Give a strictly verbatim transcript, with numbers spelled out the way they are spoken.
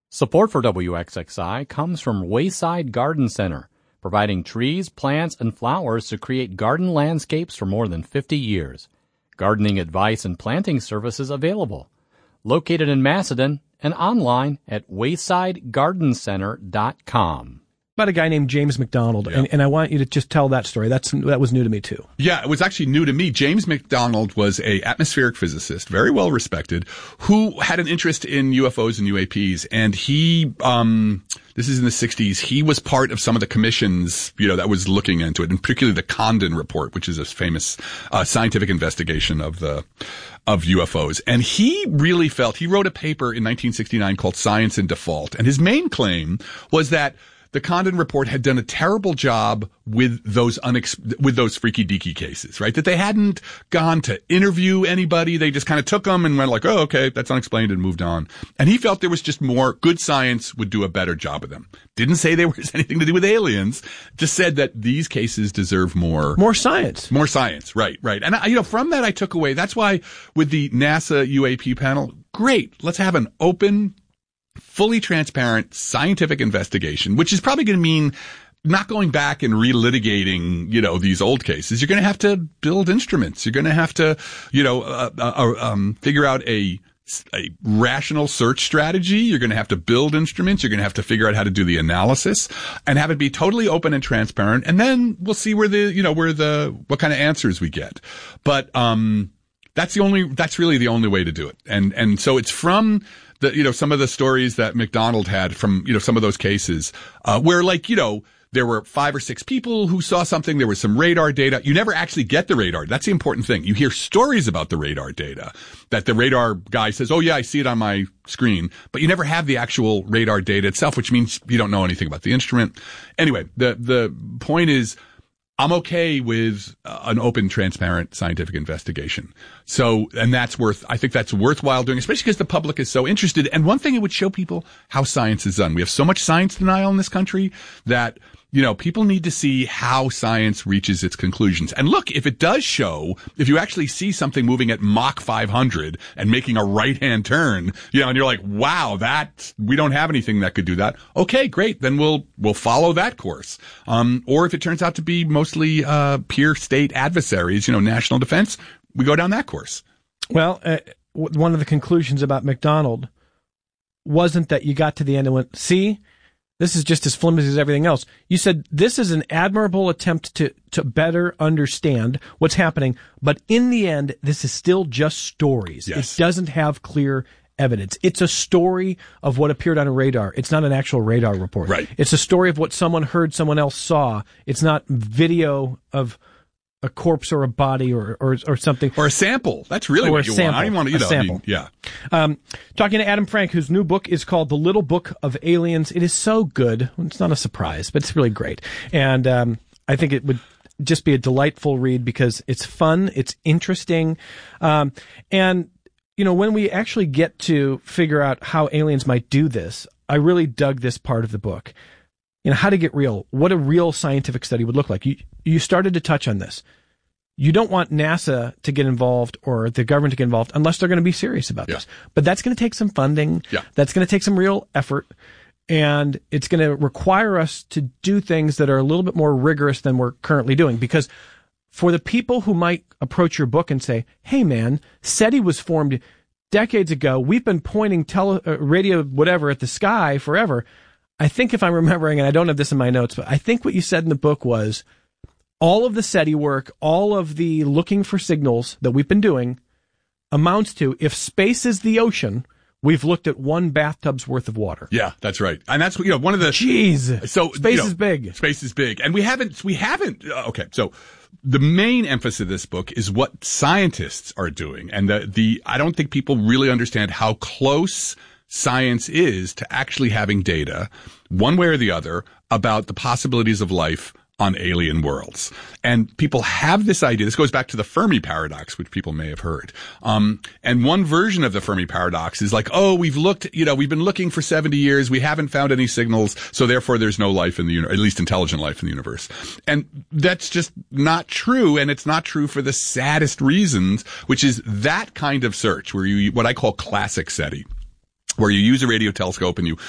Support for W X X I comes from Wayside Garden Center, providing trees, plants, and flowers to create garden landscapes for more than fifty years. Gardening advice and planting services available. Located in Macedon and online at wayside garden center dot com. About a guy named James McDonald, Yeah. and, and I want you to just tell that story. That's that was new to me too. Yeah, it was actually new to me. James McDonald was a atmospheric physicist, very well respected, who had an interest in U F Os and U A Ps, and he, um, this is in the sixties, he was part of some of the commissions, you know, that was looking into it, and particularly the Condon Report, which is a famous uh, scientific investigation of the of U F Os. And he really felt, he wrote a paper in nineteen sixty-nine called Science in Default, and his main claim was that the Condon Report had done a terrible job with those unex- with those freaky deaky cases, right? That they hadn't gone to interview anybody. They just kind of took them and went like, oh, okay, that's unexplained, and moved on. And he felt there was just more, good science would do a better job of them. Didn't say there was anything to do with aliens, just said that these cases deserve more. More science. More science, right, right. And I, you know, from that I took away, that's why with the NASA U A P panel, great, let's have an open, fully transparent scientific investigation, which is probably going to mean not going back and relitigating, you know, these old cases. You're going to have to build instruments. You're going to have to, you know, uh, uh, um, figure out a, a rational search strategy. You're going to have to build instruments. You're going to have to figure out how to do the analysis and have it be totally open and transparent. And then we'll see where the, you know, where the, what kind of answers we get. But, um, that's the only, that's really the only way to do it. And, and so it's from, the, you know, some of the stories that McDonald had from, you know, some of those cases, uh, where like, you know, there were five or six people who saw something. There was some radar data. You never actually get the radar. That's the important thing. You hear stories about the radar data that the radar guy says, oh yeah, I see it on my screen, but you never have the actual radar data itself, which means you don't know anything about the instrument. Anyway, the, the point is, I'm okay with uh, an open, transparent scientific investigation. So, and that's worth, I think that's worthwhile doing, especially because the public is so interested. And one thing, it would show people how science is done. We have so much science denial in this country that, you know, people need to see how science reaches its conclusions. And look, if it does show, if you actually see something moving at Mach five hundred and making a right-hand turn, you know, and you're like, wow, that, we don't have anything that could do that. Okay, great. Then we'll, we'll follow that course. Um, or if it turns out to be mostly, uh, peer state adversaries, you know, national defense, we go down that course. Well, uh, w- one of the conclusions about McDonald wasn't that you got to the end and went, see, this is just as flimsy as everything else. You said this is an admirable attempt to, to better understand what's happening, but in the end, this is still just stories. Yes. It doesn't have clear evidence. It's a story of what appeared on a radar. It's not an actual radar report. Right. It's a story of what someone heard someone else saw. It's not video of a corpse or a body or, or, or something. Or a sample. That's really Or what a you sample. want. I don't want to, you A know, I sample. mean, yeah. Um, talking to Adam Frank, whose new book is called The Little Book of Aliens. It is so good. It's not a surprise, but it's really great. And um, I think it would just be a delightful read because it's fun, it's interesting. Um, and, you know, when we actually get to figure out how aliens might do this, I really dug this part of the book. You know, how to get real, what a real scientific study would look like. You, you started to touch on this. You don't want NASA to get involved or the government to get involved unless they're going to be serious about Yeah. this. But that's going to take some funding. Yeah. That's going to take some real effort. And it's going to require us to do things that are a little bit more rigorous than we're currently doing. Because for the people who might approach your book and say, hey, man, SETI was formed decades ago. We've been pointing tele, uh, radio, whatever, at the sky forever. I think if I'm remembering, and I don't have this in my notes, but I think what you said in the book was, all of the SETI work, all of the looking for signals that we've been doing amounts to, if space is the ocean, we've looked at one bathtub's worth of water. Yeah, that's right. And that's, you know, one of the... Jeez. So, space you know, is big. Space is big. And we haven't, we haven't, uh, okay, so the main emphasis of this book is what scientists are doing. And the, the, I don't think people really understand how close science is to actually having data, one way or the other, about the possibilities of life on alien worlds. And people have this idea. This goes back to the Fermi paradox, which people may have heard. Um, and one version of the Fermi paradox is like, oh, we've looked, you know, we've been looking for seventy years. We haven't found any signals. So therefore there's no life in the universe, at least intelligent life in the universe. And that's just not true. And it's not true for the saddest reasons, which is that kind of search where you, what I call classic SETI, where you use a radio telescope and you